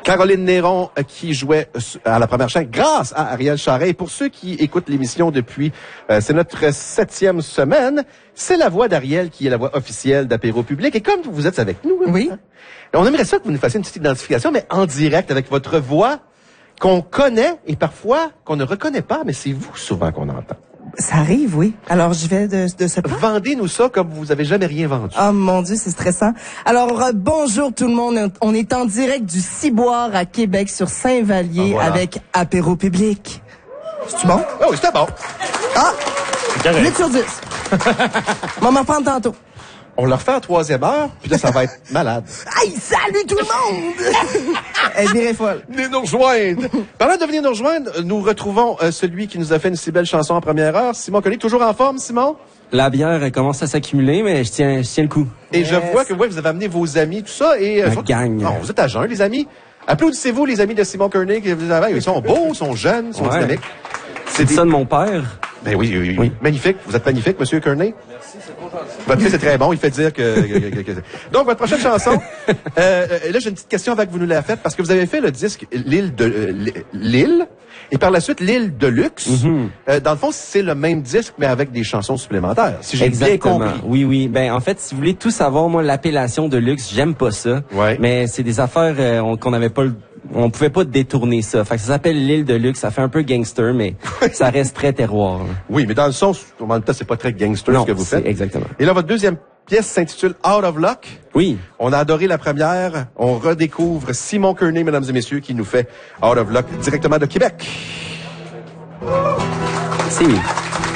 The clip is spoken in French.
Caroline Néron qui jouait à la première chaîne grâce à Ariel Charret. Et pour ceux qui écoutent l'émission depuis, c'est notre 7e semaine, c'est la voix d'Ariel qui est la voix officielle d'Apéro Public. Et comme vous êtes avec nous, oui. On aimerait ça que vous nous fassiez une petite identification, mais en direct avec votre voix qu'on connaît et parfois qu'on ne reconnaît pas, mais c'est vous souvent qu'on entend. Ça arrive, oui. Alors, je vais de ce pas. Vendez-nous ça comme vous avez jamais rien vendu. Oh mon Dieu, c'est stressant. Alors, bonjour tout le monde. On est en direct du Ciboire à Québec sur Saint-Vallier avec Apéro Public. C'est-tu bon? Oh oui, c'était bon. Ah! 8 sur 10. On m'en prendre tantôt. On le refait en 3e heure, puis là, ça va être malade. Hey, salut tout le monde! Elle dirait folle. Venez nous rejoindre. Parlant de venir nous rejoindre, nous retrouvons celui qui nous a fait une si belle chanson en première heure, Simon Koenig. Toujours en forme, Simon? La bière elle commence à s'accumuler, mais je tiens le coup. Et je vois que vous avez amené vos amis, tout ça. Et la gang. Non, vous êtes à jeun, les amis. Applaudissez-vous, les amis de Simon Koenig. Ils sont beaux, ils sont jeunes, ils sont dynamiques. C'est ça de mon père. Ben oui. Magnifique. Vous êtes magnifique, Monsieur Koenig. Merci, c'est trop gentil. Votre fils est très bon, il fait dire que... Donc, votre prochaine chanson, là, j'ai une petite question avant que vous nous la faites, parce que vous avez fait le disque L'île, et par la suite, L'île de luxe. Dans le fond, c'est le même disque, mais avec des chansons supplémentaires, si j'ai bien compris. Oui. Ben, en fait, si vous voulez tout savoir, moi, l'appellation de luxe, j'aime pas ça. Ouais. Mais c'est des affaires qu'on n'avait pas on pouvait pas détourner ça. Fait que ça s'appelle L'île de luxe. Ça fait un peu gangster, mais ça reste très terroir. Oui, mais dans le sens, en même temps, c'est pas très gangster ce que vous faites. Exactement. Et là, votre deuxième pièce s'intitule Out of Luck. Oui. On a adoré la première. On redécouvre Simon Koenig, mesdames et messieurs, qui nous fait Out of Luck directement de Québec. Merci.